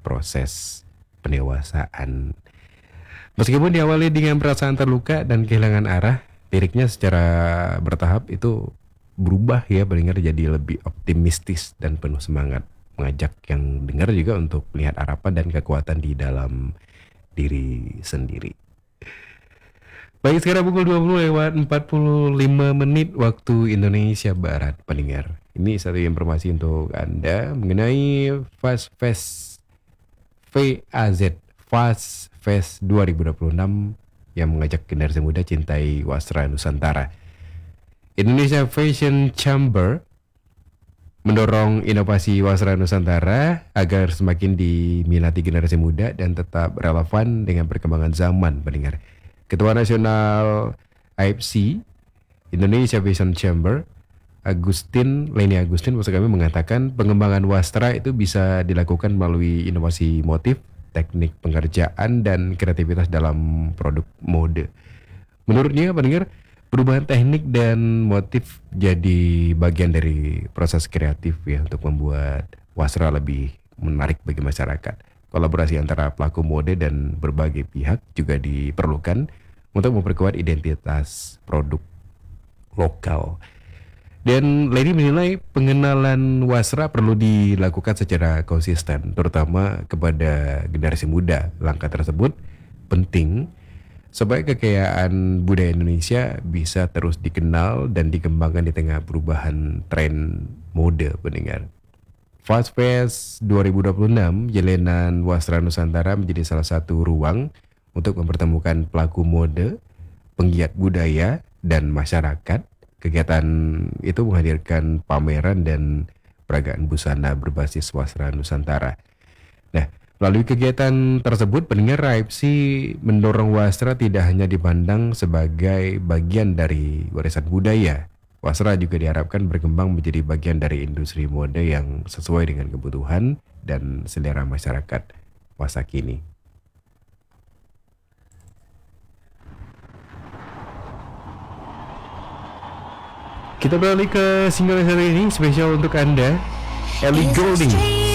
proses pendewasaan. Meskipun diawali dengan perasaan terluka dan kehilangan arah, liriknya secara bertahap itu berubah ya, pendengar, jadi lebih optimistis dan penuh semangat, mengajak yang dengar juga untuk melihat harapan dan kekuatan di dalam diri sendiri. Baik, sekarang pukul 20:45 waktu Indonesia Barat, pendengar. Ini satu informasi untuk Anda mengenai Fast Fest FAZ Fast Fest 2026 yang mengajak generasi muda cintai wasra Nusantara. Indonesia Fashion Chamber mendorong inovasi wasra Nusantara agar semakin diminati generasi muda dan tetap relevan dengan perkembangan zaman, pendengar. Ketua Nasional AFC Indonesia Fashion Chamber Leni Agustin maksud kami mengatakan pengembangan wastra itu bisa dilakukan melalui inovasi motif, teknik pengerjaan dan kreativitas dalam produk mode. Menurutnya, pendengar, perubahan teknik dan motif jadi bagian dari proses kreatif ya untuk membuat wasra lebih menarik bagi masyarakat. Kolaborasi antara pelaku mode dan berbagai pihak juga diperlukan untuk memperkuat identitas produk lokal. Dan Lady menilai pengenalan wasra perlu dilakukan secara konsisten, terutama kepada generasi muda. Langkah tersebut penting supaya kekayaan budaya Indonesia bisa terus dikenal dan dikembangkan di tengah perubahan tren mode, pendengar. Fast Fest 2026, jalanan wasra Nusantara menjadi salah satu ruang untuk mempertemukan pelaku mode, penggiat budaya, dan masyarakat. Kegiatan itu menghadirkan pameran dan peragaan busana berbasis wasra Nusantara. Nah, melalui kegiatan tersebut, pendengar, AFC mendorong wasra tidak hanya dipandang sebagai bagian dari warisan budaya. Wasra juga diharapkan berkembang menjadi bagian dari industri mode yang sesuai dengan kebutuhan dan selera masyarakat masa kini. Kita beralih ke single hari ini spesial untuk Anda, Ellie Goulding.